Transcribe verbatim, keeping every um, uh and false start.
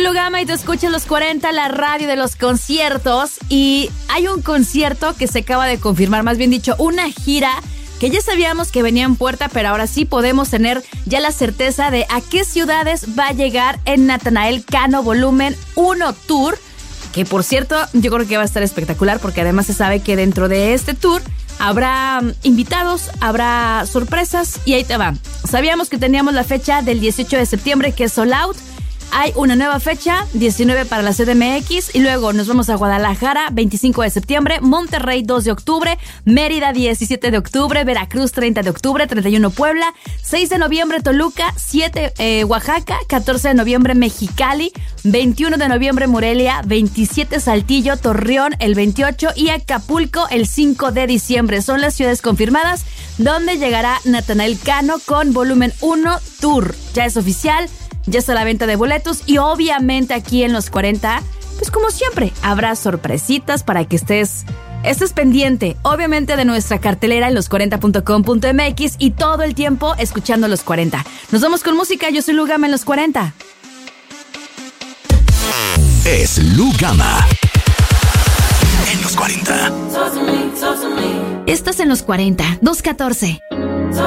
Lugama y tú escuchas Los cuarenta, la radio de los conciertos. Y hay un concierto que se acaba de confirmar, más bien dicho, una gira que ya sabíamos que venía en puerta, pero ahora sí podemos tener ya la certeza de a qué ciudades va a llegar en Natanael Cano Volumen uno Tour. Que por cierto, yo creo que va a estar espectacular porque además se sabe que dentro de este tour habrá invitados, habrá sorpresas y ahí te va. Sabíamos que teníamos la fecha del dieciocho de septiembre que es sold out. Hay una nueva fecha, diecinueve para la C D M X, y luego nos vamos a Guadalajara, veinticinco de septiembre, Monterrey, dos de octubre, Mérida, diecisiete de octubre, Veracruz, treinta de octubre, treinta y uno Puebla, seis de noviembre Toluca, siete eh, Oaxaca, catorce de noviembre Mexicali, veintiuno de noviembre Morelia, veintisiete Saltillo, Torreón el veintiocho y Acapulco el cinco de diciembre. Son las ciudades confirmadas donde llegará Natanael Cano con Volumen uno Tour. Ya es oficial. Ya está la venta de boletos y obviamente aquí en Los cuarenta, pues como siempre, habrá sorpresitas para que estés, estés pendiente, obviamente de nuestra cartelera en los cuarenta punto com punto m x y todo el tiempo escuchando Los cuarenta. Nos vamos con música, yo soy Lugama en Los cuarenta. Es Lugama en Los cuarenta. Estás en Los cuarenta, dos catorce.